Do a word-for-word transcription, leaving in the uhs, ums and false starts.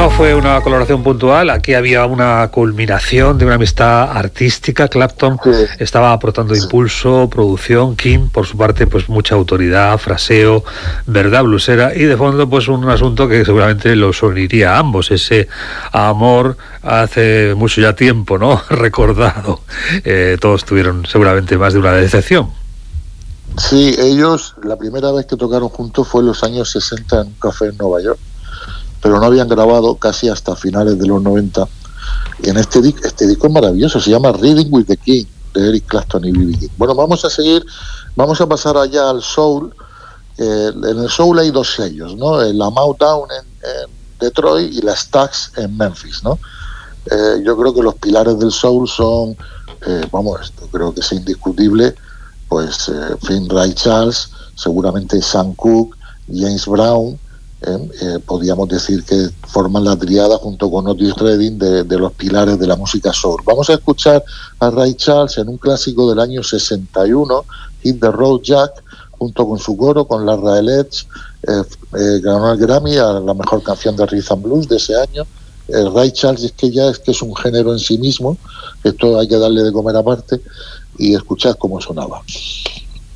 no fue una colaboración puntual, aquí había una culminación de una amistad artística. Clapton sí. estaba aportando sí. impulso, producción, King, por su parte, pues mucha autoridad, fraseo, verdad blusera, y de fondo, pues un asunto que seguramente los uniría a ambos, ese amor hace mucho ya tiempo, ¿no? Recordado. Eh, todos tuvieron seguramente más de una decepción. Sí, ellos, la primera vez que tocaron juntos fue en los años sesenta en un café en Nueva York, pero no habían grabado casi hasta finales de los noventa. Y en este, este disco es maravilloso, se llama Reading with the King, de Eric Clapton y B B King. Bueno, vamos a seguir, vamos a pasar allá al soul. Eh, en el soul hay dos sellos, ¿no? La Motown en, en Detroit y la Stax en Memphis, ¿no? Eh, yo creo que los pilares del soul son, eh, vamos, esto creo que es indiscutible, pues, eh, en fin, Ray Charles, seguramente Sam Cooke, James Brown, eh, eh, podríamos decir que forman la triada junto con Otis Redding de, de los pilares de la música soul. Vamos a escuchar a Ray Charles en un clásico del año sesenta y uno, Hit the Road Jack, junto con su coro, con la Raelettes, eh, eh, ganó el Grammy a la mejor canción de Rhythm and Blues de ese año. Eh, Ray Charles es que ya es que es un género en sí mismo, esto hay que darle de comer aparte, y escuchad cómo sonaba.